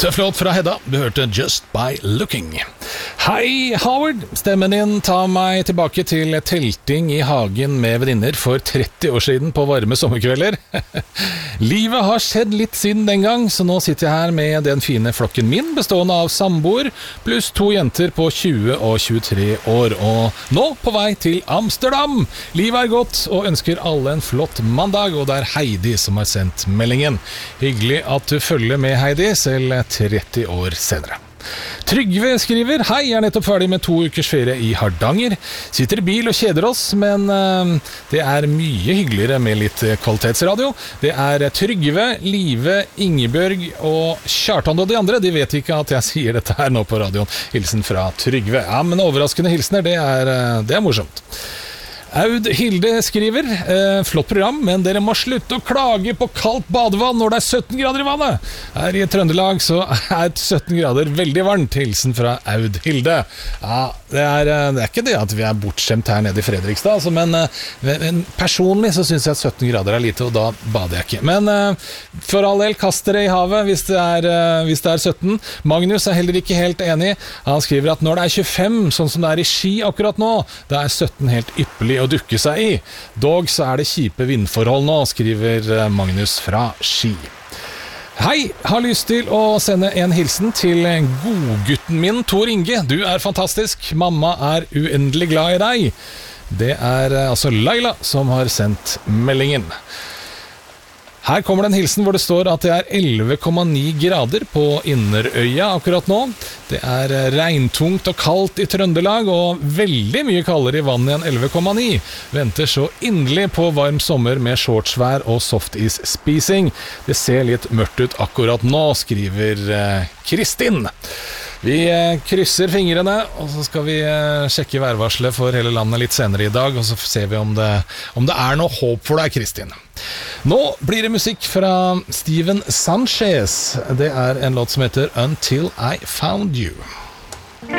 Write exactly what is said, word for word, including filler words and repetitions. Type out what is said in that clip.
Tøff låt fra Hedda, du hørte Just by Looking. Hei Howard, stemmen din tar meg tilbake til telting i hagen med venninner for tretti år siden på varme sommerkvelder. Livet har skjedd litt siden den gang, så nå sitter jeg her med den fine flokken min, bestående av samboer, pluss to jenter på tjue og tjuetre år, og nå på vei til Amsterdam. Livet er godt, og ønsker alle en flott mandag, og det er Heidi som har sendt meldingen. Hyggelig at du følger med, Heidi, selv tretti år senere. Trygve skriver: Hei, jeg er nettopp ferdig med to ukers ferie i Hardanger. Sitter i bil og kjeder oss, men uh, det er mye hyggeligere med litt kvalitetsradio. Det er Trygve, Live, Ingebjørg og Kjartan og de andre. De vet ikke at jeg sier dette her nå på radioen. Hilsen fra Trygve. Ja, men overraskende hilsener, det er, uh, det er morsomt. Aud Hilde skriver: eh, flott program, men dere må slutte å klage på kaldt badevann når det er sytten grader i vannet. Her i Trøndelag så er sytten grader veldig varmt. Hilsen fra Aud Hilde. Ja, det er, det er ikke det at vi er bortskjemt her nede i Fredrikstad, altså, men, men personlig så synes jeg at sytten grader er lite, og da bader jeg ikke. Men eh, for all del, kast dere i havet hvis det, er, eh, hvis det er sytten. Magnus er heller ikke helt enig. Han skriver at når det er tjuefem, sånn som det er i Ski akkurat nå, da er sytten helt ypperlig å dukke seg i. Dog så er det kjipe vindforhold nå, skriver Magnus fra Ski. Hei, har lyst til å sende en hilsen til godgutten min, Tor Inge. Du er fantastisk. Mamma er uendelig glad i deg. Det er altså Laila som har sendt meldingen. Her kommer det en hilsen hvor det står at det er elleve komma ni grader på Inderøya akkurat nå. Det er regntungt og kaldt i Trøndelag, og veldig mye kaldere i vannet enn elleve komma ni. Venter så inderlig på varm sommer med shortsvær og softis-spising. Det ser litt mørkt ut akkurat nå, skriver Kristin. Vi krysser fingrene, og så skal vi sjekke værvarselet for hele landet litt senere i dag, og så ser vi om det, om det er noe håp for deg, Kristin. Nå blir det musikk fra Steven Sanchez. Det er en låt som heter Until I Found You.